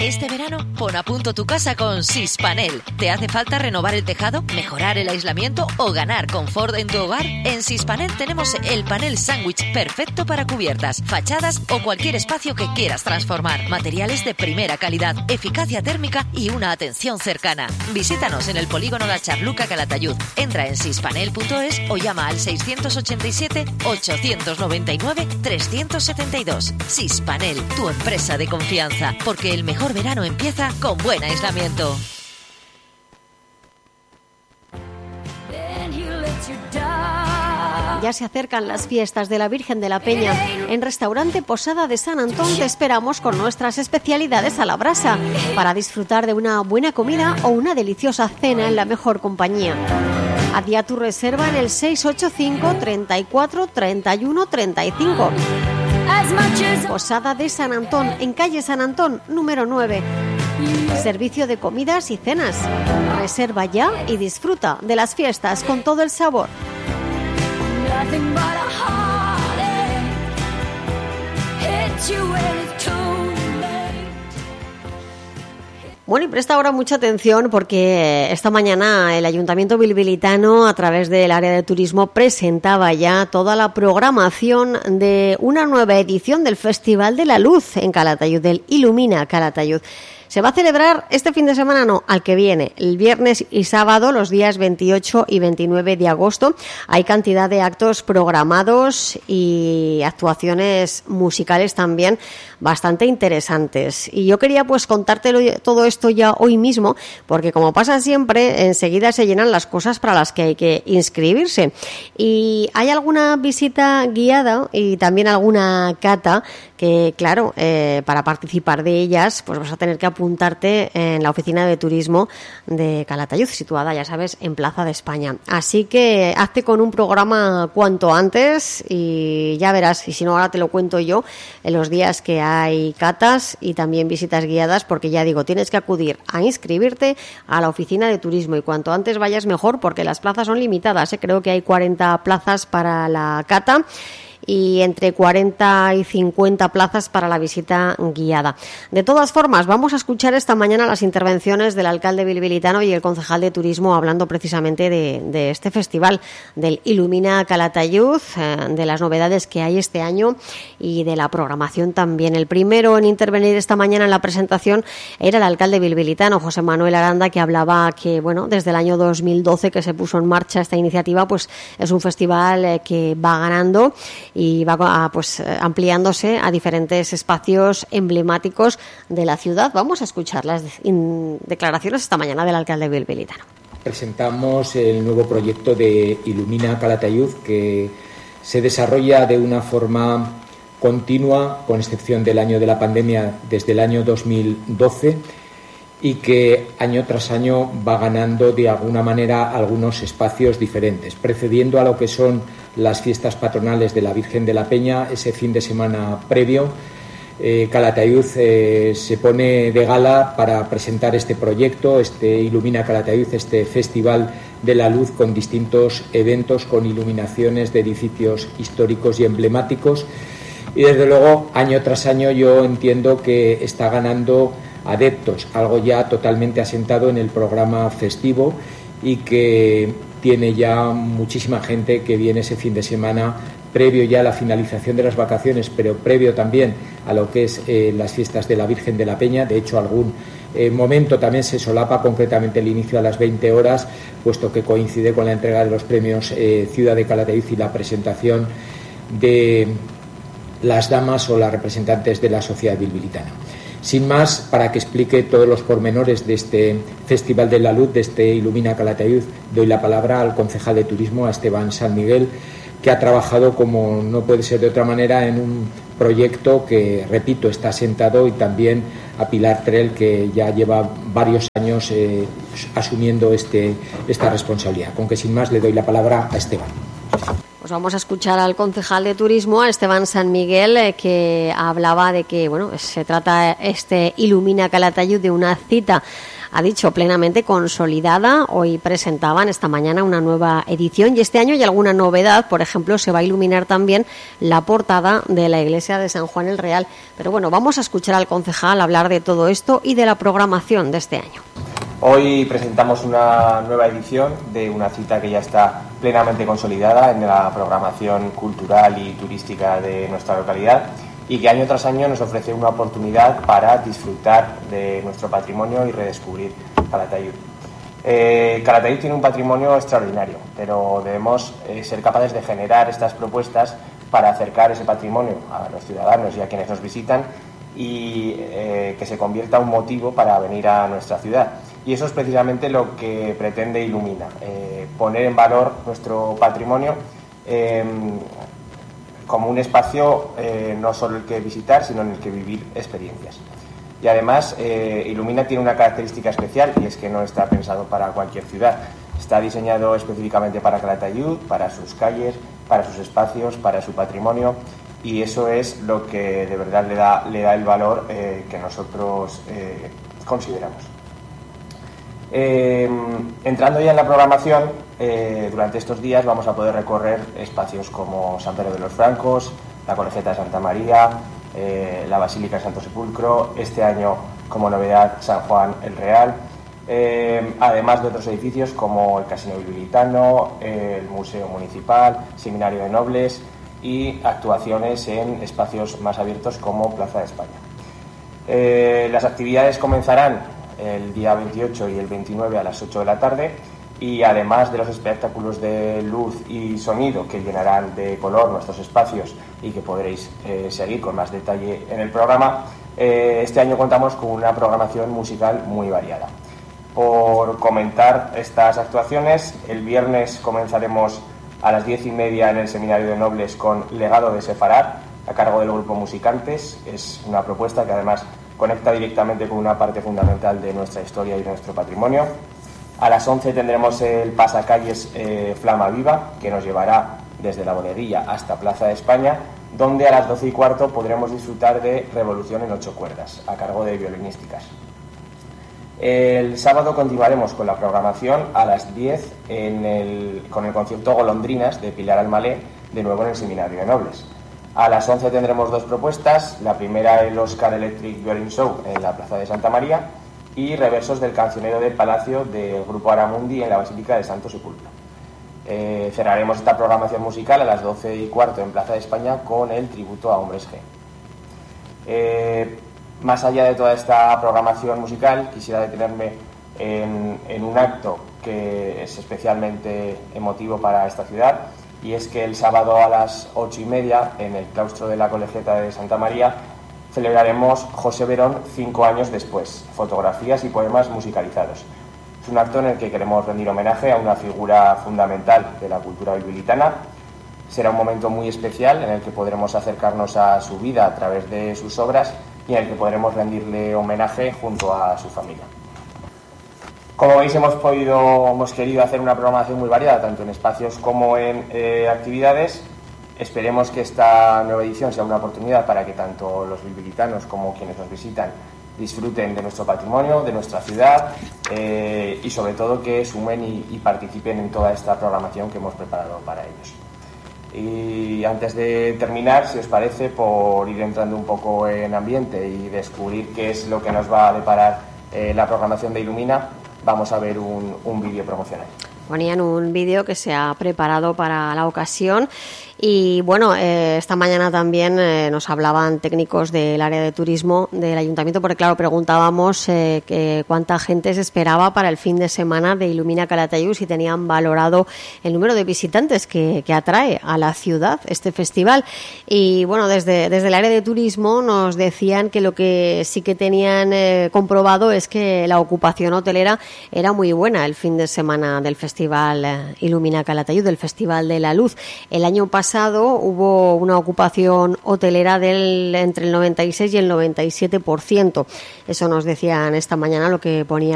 Este verano, pon a punto tu casa con Sispanel. ¿Te hace falta renovar el tejado, mejorar el aislamiento o ganar confort en tu hogar? En Sispanel tenemos el panel sándwich perfecto para cubiertas, fachadas o cualquier espacio que quieras transformar. Materiales de primera calidad, eficacia térmica y una atención cercana. Visítanos en el polígono de Charluca, Calatayud. Entra en sispanel.es o llama al 687-899-372. Sispanel, tu empresa de confianza, porque el mejor verano empieza con buen aislamiento. Ya se acercan las fiestas de la Virgen de la Peña. En Restaurante Posada de San Antón te esperamos con nuestras especialidades a la brasa para disfrutar de una buena comida o una deliciosa cena en la mejor compañía. Hazía tu reserva en el 685 34 31 35. Posada de San Antón, en calle San Antón, número 9. Servicio de comidas y cenas. Reserva ya y disfruta de las fiestas con todo el sabor. Bueno, y presta ahora mucha atención porque esta mañana el Ayuntamiento bilbilitano, a través del área de turismo, presentaba ya toda la programación de una nueva edición del Festival de la Luz en Calatayud, del Ilumina Calatayud. Se va a celebrar este fin de semana, no, al que viene, el viernes y sábado, los días 28 y 29 de agosto. Hay cantidad de actos programados y actuaciones musicales también bastante interesantes. Y yo quería pues contártelo todo esto ya hoy mismo, porque como pasa siempre, enseguida se llenan las cosas para las que hay que inscribirse. Y hay alguna visita guiada y también alguna cata que, claro, para participar de ellas, pues vas a tener que apuntarte en la oficina de turismo de Calatayud, situada, ya sabes, en Plaza de España. Así que hazte con un programa cuanto antes y ya verás, y si no ahora te lo cuento yo, en los días que hay catas y también visitas guiadas, porque ya digo, tienes que acudir a inscribirte a la oficina de turismo y cuanto antes vayas mejor, porque las plazas son limitadas, creo que hay 40 plazas para la cata y entre 40 y 50 plazas para la visita guiada. De todas formas, vamos a escuchar esta mañana las intervenciones del alcalde bilbilitano y el concejal de turismo hablando precisamente de este festival, del Ilumina Calatayud, de las novedades que hay este año y de la programación también. El primero en intervenir esta mañana en la presentación era el alcalde bilbilitano, José Manuel Aranda, que hablaba que, bueno, desde el año 2012 que se puso en marcha esta iniciativa, pues es un festival que va ganando y va pues ampliándose a diferentes espacios emblemáticos de la ciudad. Vamos a escuchar las declaraciones esta mañana del alcalde bilbilitano. Presentamos el nuevo proyecto de Ilumina Calatayud, que se desarrolla de una forma continua, con excepción del año de la pandemia, desde el año 2012, y que año tras año va ganando de alguna manera algunos espacios diferentes, precediendo a lo que son las fiestas patronales de la Virgen de la Peña. Ese fin de semana previo, Calatayud se pone de gala para presentar este proyecto, este Ilumina Calatayud, este Festival de la Luz, con distintos eventos, con iluminaciones de edificios históricos y emblemáticos. Y desde luego, año tras año, yo entiendo que está ganando adeptos, algo ya totalmente asentado en el programa festivo y que tiene ya muchísima gente que viene ese fin de semana, previo ya a la finalización de las vacaciones, pero previo también a lo que es las fiestas de la Virgen de la Peña. De hecho, algún momento también se solapa, concretamente el inicio a las 20 horas, puesto que coincide con la entrega de los premios Ciudad de Calatayud y la presentación de las damas o las representantes de la sociedad bilbilitana. Sin más, para que explique todos los pormenores de este Festival de la Luz, de este Ilumina Calatayud, doy la palabra al concejal de turismo, a Esteban San Miguel, que ha trabajado, como no puede ser de otra manera, en un proyecto que, repito, está asentado, y también a Pilar Trell, que ya lleva varios años asumiendo esta responsabilidad. Con que sin más le doy la palabra a Esteban. Pues vamos a escuchar al concejal de turismo, a Esteban San Miguel, que hablaba de que, bueno, se trata Ilumina Calatayud de una cita, ha dicho, plenamente consolidada. Hoy presentaban esta mañana una nueva edición y este año hay alguna novedad. Por ejemplo, se va a iluminar también la portada de la iglesia de San Juan el Real. Pero bueno, vamos a escuchar al concejal hablar de todo esto y de la programación de este año. Hoy presentamos una nueva edición de una cita que ya está plenamente consolidada en la programación cultural y turística de nuestra localidad y que año tras año nos ofrece una oportunidad para disfrutar de nuestro patrimonio y redescubrir Calatayud. Calatayud tiene un patrimonio extraordinario, pero debemos ser capaces de generar estas propuestas para acercar ese patrimonio a los ciudadanos y a quienes nos visitan y que se convierta en un motivo para venir a nuestra ciudad. Y eso es precisamente lo que pretende Ilumina, poner en valor nuestro patrimonio como un espacio no solo el que visitar, sino en el que vivir experiencias. Y además, Ilumina tiene una característica especial y es que no está pensado para cualquier ciudad. Está diseñado específicamente para Calatayud, para sus calles, para sus espacios, para su patrimonio, y eso es lo que de verdad le da el valor que nosotros consideramos. Entrando ya en la programación, durante estos días vamos a poder recorrer espacios como San Pedro de los Francos, la Colegiata de Santa María, la Basílica de Santo Sepulcro, este año como novedad San Juan el Real, además de otros edificios como el Casino Bilbilitano, el Museo Municipal, Seminario de Nobles y actuaciones en espacios más abiertos como Plaza de España. Las actividades comenzarán el día 28 y el 29 a las 8 de la tarde y además de los espectáculos de luz y sonido que llenarán de color nuestros espacios y que podréis seguir con más detalle en el programa, este año contamos con una programación musical muy variada. Por comentar estas actuaciones, el viernes comenzaremos a las 10:30 en el Seminario de Nobles con Legado de Sefarad, a cargo del grupo Musicantes. Es una propuesta que además conecta directamente con una parte fundamental de nuestra historia y de nuestro patrimonio. A las 11 tendremos el pasacalles Flama Viva, que nos llevará desde la Bodeguilla hasta Plaza de España, donde a las 12:15 podremos disfrutar de Revolución en 8 cuerdas, a cargo de violinísticas. El sábado continuaremos con la programación a las 10 con el concierto Golondrinas de Pilar Almalé, de nuevo en el Seminario de Nobles. A las 11 tendremos dos propuestas, la primera el Oscar Electric Violin Show en la Plaza de Santa María y reversos del Cancionero del Palacio del Grupo Aramundi en la Basílica de Santo Sepulcro. Cerraremos esta programación musical a las 12:15 en Plaza de España con el tributo a Hombres G. Más allá de toda esta programación musical, quisiera detenerme en un acto que es especialmente emotivo para esta ciudad, y es que el sábado a las 8:30 en el claustro de la Colegiata de Santa María celebraremos José Verón 5 años después, fotografías y poemas musicalizados. Es un acto en el que queremos rendir homenaje a una figura fundamental de la cultura bilbilitana. Será un momento muy especial en el que podremos acercarnos a su vida a través de sus obras y en el que podremos rendirle homenaje junto a su familia. Como veis, hemos querido hacer una programación muy variada, tanto en espacios como en actividades. Esperemos que esta nueva edición sea una oportunidad para que tanto los bilbilitanos como quienes nos visitan disfruten de nuestro patrimonio, de nuestra ciudad y sobre todo que sumen y participen en toda esta programación que hemos preparado para ellos. Y antes de terminar, si os parece, por ir entrando un poco en ambiente y descubrir qué es lo que nos va a deparar la programación de Ilumina, vamos a ver un vídeo promocional. Ponían un vídeo que se ha preparado para la ocasión. Y bueno, esta mañana también nos hablaban técnicos del área de turismo del ayuntamiento, porque claro, preguntábamos cuánta gente se esperaba para el fin de semana de Ilumina Calatayud, si tenían valorado el número de visitantes que atrae a la ciudad este festival. Y bueno, desde el área de turismo nos decían que lo que sí que tenían comprobado es que la ocupación hotelera era muy buena el fin de semana del festival Ilumina Calatayud, del Festival de la Luz. El año pasado hubo una ocupación hotelera entre el 96 y el 97%. Eso nos decían esta mañana, lo que ponía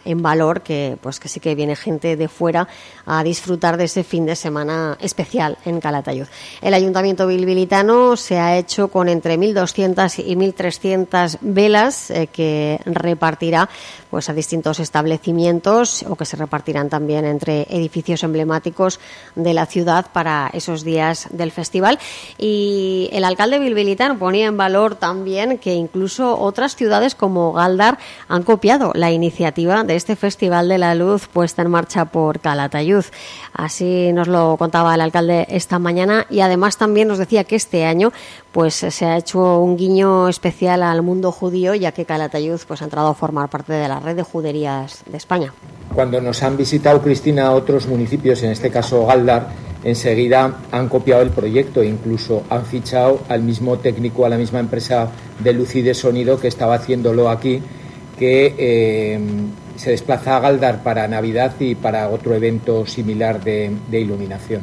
en valor que sí que viene gente de fuera a disfrutar de ese fin de semana especial en Calatayud. El Ayuntamiento bilbilitano se ha hecho con entre 1.200 y 1.300 velas que repartirá pues a distintos establecimientos o que se repartirán también entre edificios emblemáticos de la ciudad para esos días del festival. Y el alcalde bilbilitano ponía en valor también que incluso otras ciudades como Galdar han copiado la iniciativa de este Festival de la Luz puesta en marcha por Calatayud. Así nos lo contaba el alcalde esta mañana y además también nos decía que este año pues se ha hecho un guiño especial al mundo judío, ya que Calatayud pues ha entrado a formar parte de la red de juderías de España. Cuando nos han visitado, Cristina, otros municipios, en este caso Galdar, enseguida han copiado el proyecto e incluso han fichado al mismo técnico, a la misma empresa de luz y de sonido que estaba haciéndolo aquí, que se desplaza a Galdar para Navidad y para otro evento similar de iluminación.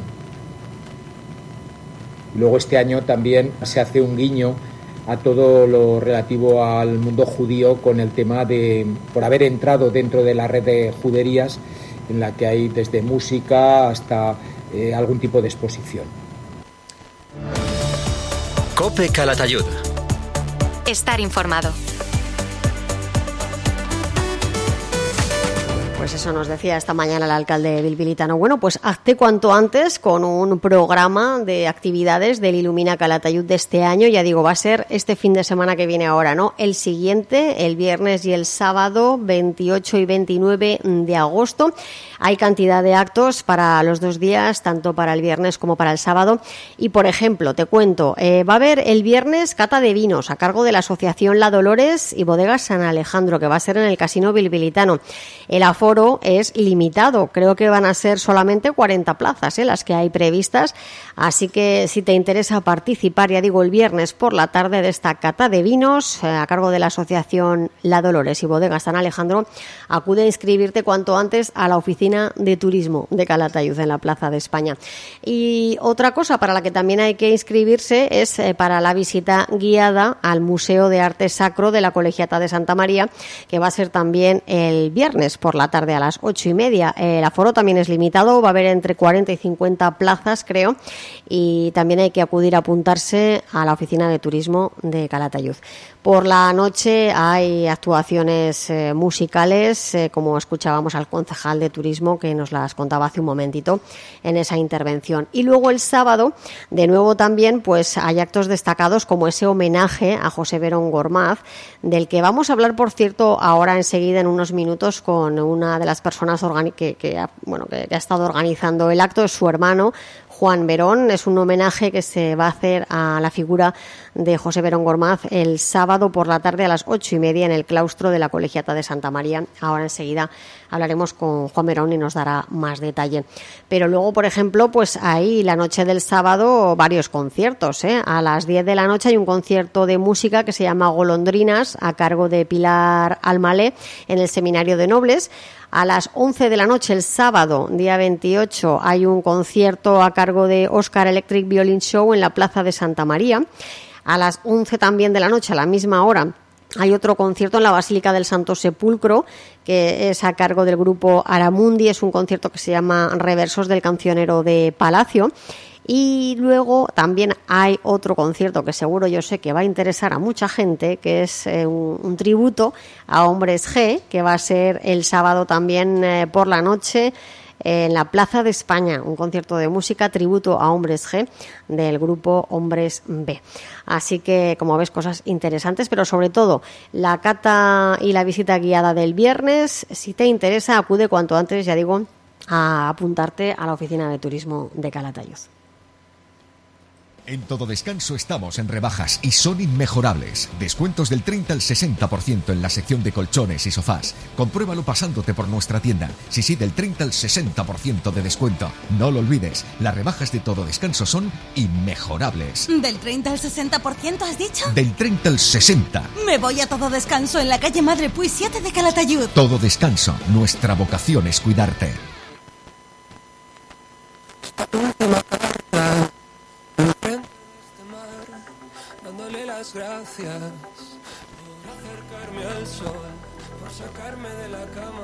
Luego este año también se hace un guiño a todo lo relativo al mundo judío con el tema de, por haber entrado dentro de la red de juderías en la que hay desde música hasta algún tipo de exposición. COPE Calatayud. Estar informado. Pues eso nos decía esta mañana el alcalde bilbilitano. Bueno, pues hazte cuanto antes con un programa de actividades del Ilumina Calatayud de este año. Ya digo, va a ser este fin de semana que viene ahora, ¿no? El siguiente, el viernes y el sábado, 28 y 29 de agosto. Hay cantidad de actos para los 2 días, tanto para el viernes como para el sábado. Y, por ejemplo, te cuento, va a haber el viernes cata de vinos a cargo de la Asociación La Dolores y Bodegas San Alejandro, que va a ser en el Casino Bilbilitano. El aforo es limitado, creo que van a ser solamente 40 plazas las que hay previstas, así que si te interesa participar, ya digo, el viernes por la tarde de esta cata de vinos a cargo de la Asociación La Dolores y Bodegas San Alejandro, acude a inscribirte cuanto antes a la oficina de turismo de Calatayud en la Plaza de España. Y otra cosa para la que también hay que inscribirse es para la visita guiada al Museo de Arte Sacro de la Colegiata de Santa María, que va a ser también el viernes por la tarde a las 8:30. El aforo también es limitado, va a haber entre 40 y 50 plazas, creo, y también hay que acudir a apuntarse a la oficina de turismo de Calatayud. Por la noche hay actuaciones musicales, como escuchábamos al concejal de turismo que nos las contaba hace un momentito en esa intervención. Y luego el sábado, de nuevo también, pues hay actos destacados como ese homenaje a José Verón Gormaz, del que vamos a hablar, por cierto, ahora enseguida en unos minutos con una de las personas que ha estado organizando el acto. Es su hermano, Juan Verón. Es un homenaje que se va a hacer a la figura de José Verón Gormaz el sábado por la tarde a las 8:30 en el claustro de la Colegiata de Santa María. Ahora enseguida hablaremos con Juan Verón y nos dará más detalle. Pero luego, por ejemplo, pues hay la noche del sábado varios conciertos. A las 10 de la noche hay un concierto de música que se llama Golondrinas a cargo de Pilar Almalé en el Seminario de Nobles. A las 11 de la noche el sábado, día 28, hay un concierto a cargo de Oscar Electric Violin Show en la Plaza de Santa María. A las 11 también de la noche, a la misma hora, hay otro concierto en la Basílica del Santo Sepulcro, que es a cargo del grupo Aramundi. Es un concierto que se llama Reversos del Cancionero de Palacio. Y luego también hay otro concierto que seguro yo sé que va a interesar a mucha gente, que es un tributo a Hombres G, que va a ser el sábado también por la noche en la Plaza de España, un concierto de música tributo a Hombres G del grupo Hombres B. Así que, como ves, cosas interesantes, pero sobre todo la cata y la visita guiada del viernes. Si te interesa, acude cuanto antes, ya digo, a apuntarte a la oficina de turismo de Calatayud. En Todo Descanso estamos en rebajas y son inmejorables. Descuentos del 30 al 60% en la sección de colchones y sofás. Compruébalo pasándote por nuestra tienda. Sí, del 30 al 60% de descuento. No lo olvides, las rebajas de Todo Descanso son inmejorables. ¿Del 30 al 60% has dicho? Del 30 al 60%. Me voy a Todo Descanso en la calle Madre Puy 7 de Calatayud. Todo Descanso, nuestra vocación es cuidarte. Gracias por acercarme al sol, por sacarme de la cama.